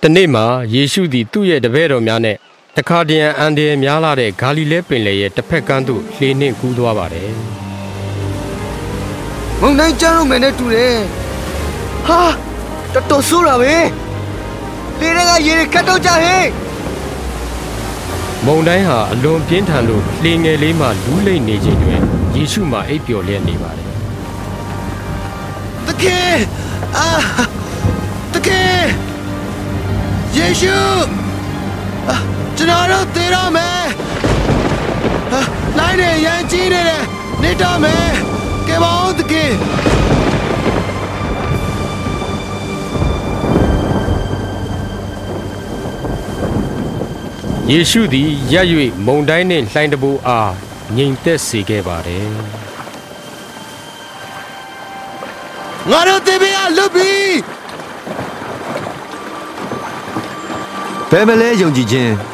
တနေ့မှာယေရှုသည်သူ့ရဲ့တပည့်တော်များနဲ့တခါတရံအန်ဒီများလာတဲ့ဂါလိလဲပင်လယ်ရဲ့တစ်ဖက်ကမ်းသို့လှေနှင့်ကူးသွားပါတယ်မုန်တိုင်းကျန်းလို့မယ်နဲ့တူတယ်ဟာတော်ဆိုးတာပဲလေတွေကရေခတ်တော့ကြဟဲ့မုန်တိုင်းဟာအလွန်ပြင်းထန်လို့လှေငယ်လေးမှလူးလိမ့်နေချိန်တွင်ယေရှုမှအိပ်ပျော်လျက်နေပါတယ်တကယ်တကယ်ယေရှုကျွန်တော်တို့သေရမယ်လိုက်နေရန်ကြီးနေတယ်နေတော့မယ်ကဲပါဦးတကယ်ယေရှုသည်ရပ်၍မုန်တိုင်းနှင့်လှိုင်းတဘိုးအားငြိမ်သက်စေခဲ့ပါတယ်ငါတို့သေပြလွတ်ပြီဘယ်မလဲယုံကြည်ခြင်း